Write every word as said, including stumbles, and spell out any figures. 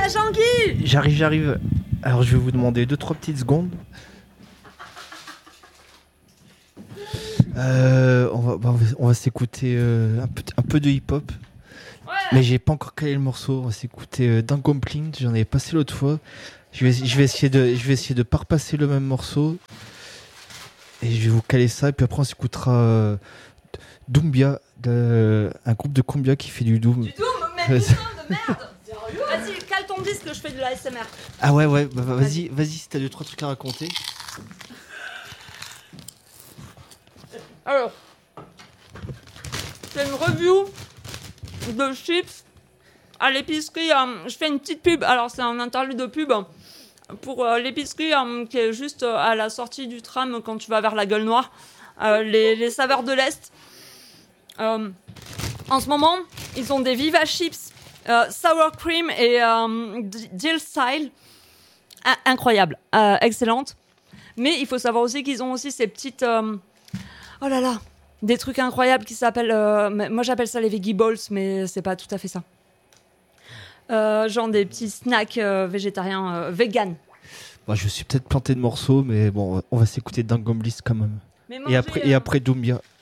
la Jean-Guy. J'arrive, j'arrive. Alors je vais vous demander deux trois petites secondes. Euh, on va, on va, on va s'écouter euh, un, peu, un peu de hip-hop. Ouais. Mais j'ai pas encore calé le morceau. On va s'écouter euh, Dangompling. J'en avais passé l'autre fois. Je vais, je vais essayer de, je vais essayer de pas repasser le même morceau. Et je vais vous caler ça. Et puis après on s'écoutera euh, Doumbia, de, un groupe de Cumbia qui fait du doom. Du doom, mais putain de merde. Sérieux ? Vas-y, cale ton disque, je fais de la S M R. Ah ouais ouais. Bah, vas-y, vas-y si t'as deux trois trucs à raconter. Alors, c'est une review de chips à l'épicerie. Euh, je fais une petite pub. Alors, c'est un interlude de pub pour euh, l'épicerie euh, qui est juste euh, à la sortie du tram quand tu vas vers la Gueule Noire. Euh, les, les saveurs de l'Est. Euh, en ce moment, ils ont des Viva Chips euh, Sour Cream et euh, Dill Style. Ah, incroyable, euh, excellente. Mais il faut savoir aussi qu'ils ont aussi ces petites... Euh, Oh là là, des trucs incroyables qui s'appellent... Euh, moi j'appelle ça les Veggie Balls, mais c'est pas tout à fait ça. Euh, genre des petits snacks euh, végétariens, euh, vegan. Bon, je me suis peut-être planté de morceaux, mais bon, on va s'écouter Dangompling quand même. Mais Et manger, après, euh... et après Doumbia.